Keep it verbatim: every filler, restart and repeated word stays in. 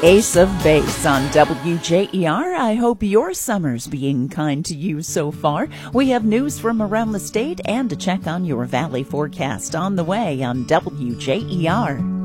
Ace of Base on W J E R. I hope your summer's being kind to you so far. We have news from around the state and to check on your valley forecast on the way on W J E R.